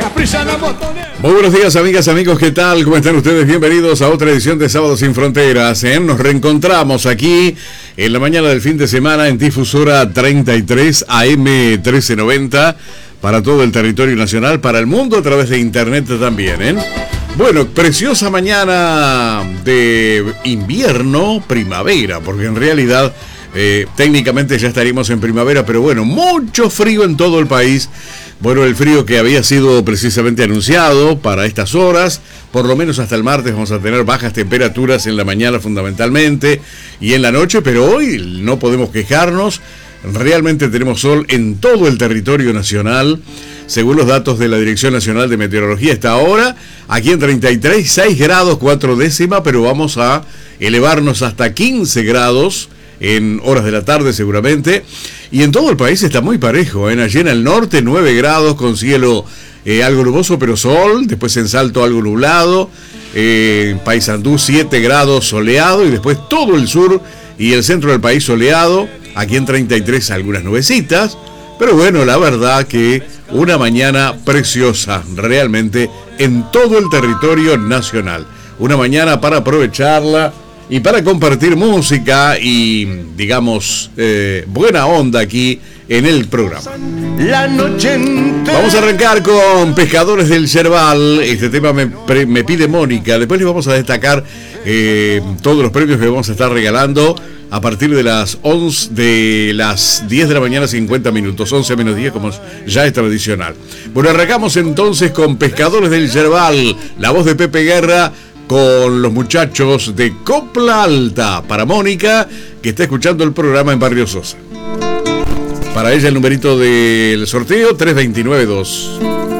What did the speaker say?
Muy buenos días, amigas, amigos, ¿qué tal? ¿Cómo están ustedes? Bienvenidos a otra edición de Sábado Sin Fronteras. Nos reencontramos aquí en la mañana del fin de semana en Difusora 33 AM 1390 para todo el territorio nacional, para el mundo a través de internet también, Bueno, preciosa mañana de invierno, primavera, porque en realidad técnicamente ya estaríamos en primavera, pero bueno, mucho frío en todo el país. Bueno, el frío que había sido precisamente anunciado para estas horas, por lo menos hasta el martes vamos a tener bajas temperaturas en la mañana fundamentalmente y en la noche, pero hoy no podemos quejarnos. Realmente tenemos sol en todo el territorio nacional, según los datos de la Dirección Nacional de Meteorología. Hasta ahora, aquí en 33, 6 grados 4 décimas, pero vamos a elevarnos hasta 15 grados en horas de la tarde seguramente. Y en todo el país está muy parejo, Allí en el norte 9 grados con cielo algo nuboso pero sol, después en Salto algo nublado, en Paysandú 7 grados soleado y después todo el sur y el centro del país soleado. Aquí en 33 algunas nubecitas, pero bueno, la verdad que una mañana preciosa realmente en todo el territorio nacional. Una mañana para aprovecharla y para compartir música y, digamos, buena onda aquí en el programa. La noche entera. Vamos a arrancar con Pescadores del Yerbal. Este tema me pide Mónica. Después les vamos a destacar todos los premios que vamos a estar regalando a partir de las 10 de la mañana, 50 minutos, 11 menos 10, como ya es tradicional. Bueno, arrancamos entonces con Pescadores del Yerbal, la voz de Pepe Guerra, con los muchachos de Copla Alta, para Mónica, que está escuchando el programa en Barrio Sosa. Para ella el numerito del sorteo, 3292.